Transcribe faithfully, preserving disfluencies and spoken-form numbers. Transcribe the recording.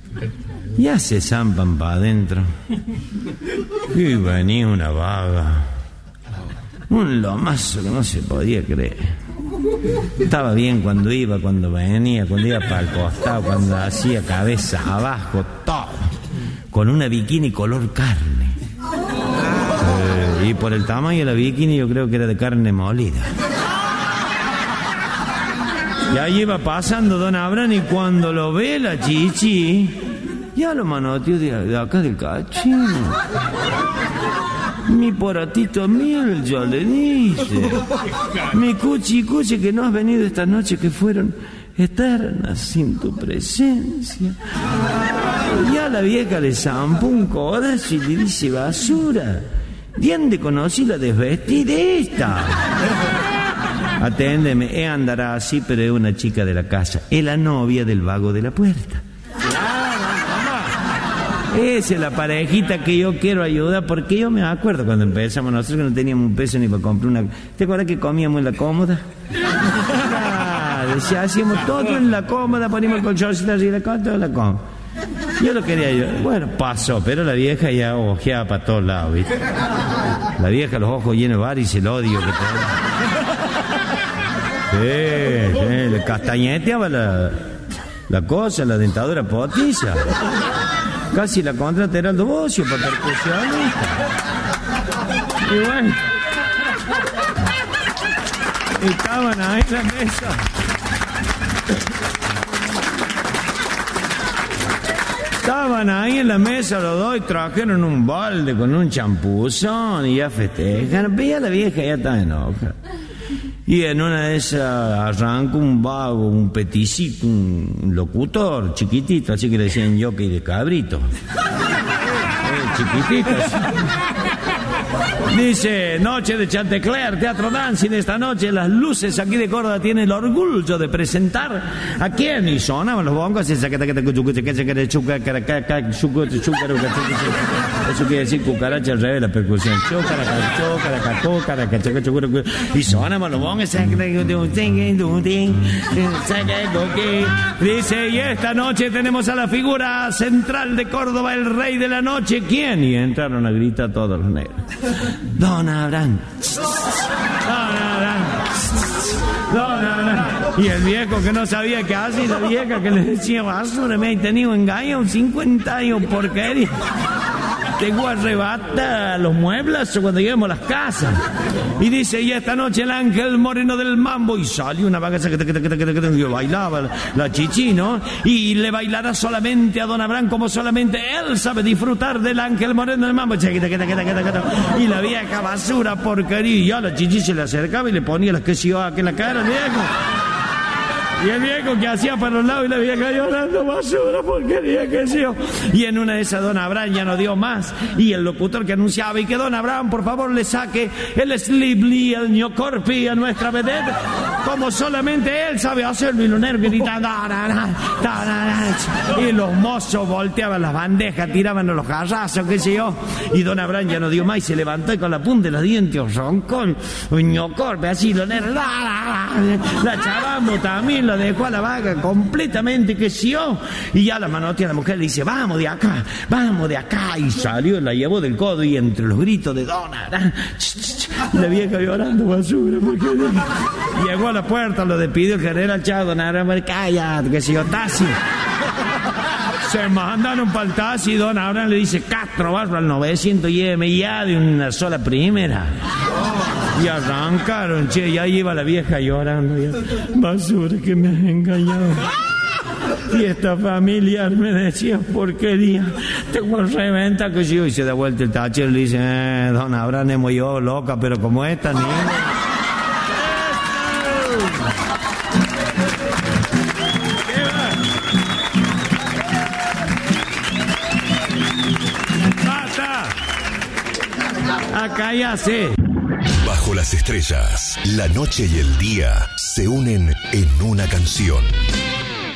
Ya se zampan para adentro. Y venía una vaga. Un lomazo que no se podía creer. Estaba bien cuando iba, cuando venía, cuando iba para el costado, cuando hacía cabeza abajo, todo. Con una bikini color carne. Eh, y por el tamaño de la bikini yo creo que era de carne molida. Y ahí iba pasando don Abraham y cuando lo ve la chichi, ya lo manoteó de, de acá del cachín. Mi poratito miel, yo le dice. Mi cuchi cuchi que no has venido esta noche, que fueron eternas sin tu presencia. Ya la vieja le zampó un codazo y le dice: basura, ¿dónde conocí la desvestida esta? Aténdeme, ella andará así, pero es una chica de la casa. Es la novia del vago de la puerta. Esa es la parejita que yo quiero ayudar, porque yo me acuerdo cuando empezamos nosotros que no teníamos un peso ni para comprar una... ¿Te acuerdas que comíamos en la cómoda? Ah, decía, hacíamos todo en la cómoda, poníamos el colchoncito así, la cómoda, toda la cómoda. Yo lo quería ayudar. Bueno, pasó, pero la vieja ya ojeaba para todos lados, ¿viste? La vieja, los ojos llenos de varis, el odio que tenía. Sí, sí, le castañeteaba la, la cosa, la dentadura potiza. Casi la contrata Heraldo Bocio para percusionista. Y bueno, estaban ahí en la mesa. Estaban ahí en la mesa los dos y trajeron un balde con un champuzón y ya festejan. Veía la vieja, ya estaba enojada. Y en una de esas arranca un vago, un peticito, un locutor chiquitito, así que le decían jockey de cabrito. Eh, chiquitito. Así. Dice: noche de Chantecler, Teatro Dancing. Esta noche las luces aquí de Córdoba tienen el orgullo de presentar a quién. Y sonaban los bongos. Eso quiere decir cucaracha al revés, la percusión. Y sonaban los bongos. Dice: y esta noche tenemos a la figura central de Córdoba, el rey de la noche. ¿Quién? Y entraron a gritar todos los negros: Don Abraham. Don Abraham. Don Abraham. Y el viejo que no sabía qué hacer, y la vieja que le decía: basura, me he tenido engaño cincuenta años, porquería. Te voy a arrebatar los muebles cuando lleguemos a las casas. Y dice: y esta noche el ángel moreno del mambo. Y salió una vaca que bailaba la chichi, ¿no? Y le bailará solamente a don Abraham como solamente él sabe disfrutar del ángel moreno del mambo. Y la vieja basura, porquería. Y ya la chichi se le acercaba y le ponía las que se iba en la cara, viejo. Y el viejo que hacía para los lados y la vieja llorando: basura, porquería, que sé yo. Y en una de esas don Abraham ya no dio más. Y el locutor que anunciaba: y que don Abraham por favor le saque el sliply, el ñocorpi a nuestra vedette, como solamente él sabe hacerlo. Y los nervios gritando. Y los mozos volteaban las bandejas, tiraban los jarrazos, qué sé yo. Y don Abraham ya no dio más y se levantó y con la punta de los dientes roncó un ñocorpi así, los nervios. La chavamos también. La dejó a la vaga completamente, que sí, oh. Y ya la manotea a la mujer, le dice: vamos de acá, vamos de acá. Y salió, la llevó del codo y entre los gritos de don Abraham, la vieja llorando: basura, porque llegó a la puerta, lo despidió el general: chao, don Abraham, cállate, que si yo, taxi. Se mandaron para el taxi y don Abraham le dice: Castro, barro al novecientos, lléveme ya de una sola primera. Y arrancaron, che, y ahí iba la vieja llorando. Ya. Basura, que me has engañado. Fiesta familiar, me decía, porquería. Te voy a reventar, que yo. Y se da vuelta el tachero y le dice: eh, don Abraham, hemos yo loca, pero como esta niña. ¡Basta! Acá ya sé. Bajo las estrellas, la noche y el día se unen en una canción.